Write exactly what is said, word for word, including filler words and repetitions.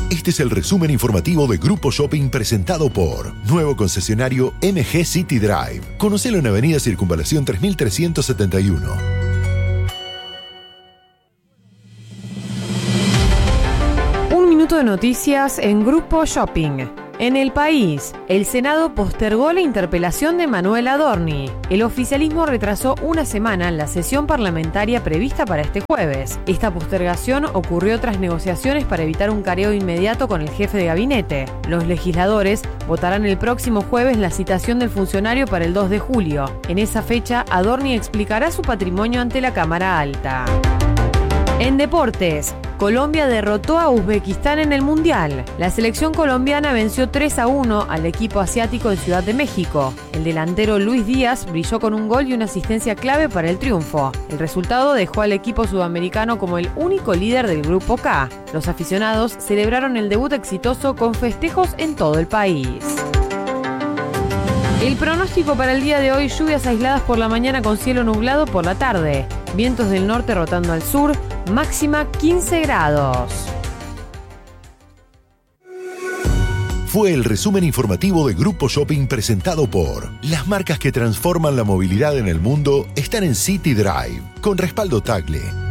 Este es el resumen informativo de Grupo Shopping presentado por nuevo concesionario M G City Drive. Conocelo en Avenida Circunvalación tres mil trescientos setenta y uno. Un minuto de noticias en Grupo Shopping. En el país, el Senado postergó la interpelación de Manuel Adorni. El oficialismo retrasó una semana la sesión parlamentaria prevista para este jueves. Esta postergación ocurrió tras negociaciones para evitar un careo inmediato con el jefe de gabinete. Los legisladores votarán el próximo jueves la citación del funcionario para el dos de julio. En esa fecha, Adorni explicará su patrimonio ante la Cámara Alta. En deportes, Colombia derrotó a Uzbekistán en el Mundial. La selección colombiana venció tres a uno al equipo asiático en Ciudad de México. El delantero Luis Díaz brilló con un gol y una asistencia clave para el triunfo. El resultado dejó al equipo sudamericano como el único líder del Grupo K. Los aficionados celebraron el debut exitoso con festejos en todo el país. El pronóstico para el día de hoy: lluvias aisladas por la mañana con cielo nublado por la tarde. Vientos del norte rotando al sur, máxima quince grados. Fue el resumen informativo de Grupo Shopping presentado por las marcas que transforman la movilidad en el mundo están en City Drive, con respaldo Tagle.